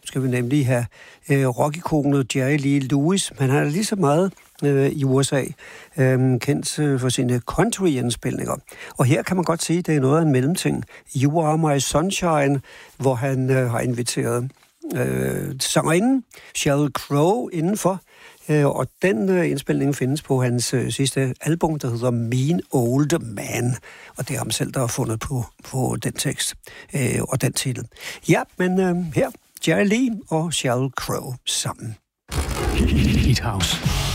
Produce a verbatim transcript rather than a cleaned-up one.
skal vi nemlig have øh, rockikonet Jerry Lee Lewis, men han er lige så meget øh, i U S A øh, kendt øh, for sine country-indspilninger. Og her kan man godt sige, at det er noget af en mellemting. You Are My Sunshine, hvor han øh, har inviteret øh, sangerinden Sheryl Crow indenfor, øh, og den øh, indspilning findes på hans øh, sidste album, der hedder Mean Old Man, og det er ham selv, der har fundet på, på den tekst øh, og den titel. Ja, men øh, her Jerry Lee og Sheryl Crow sammen. Hit House.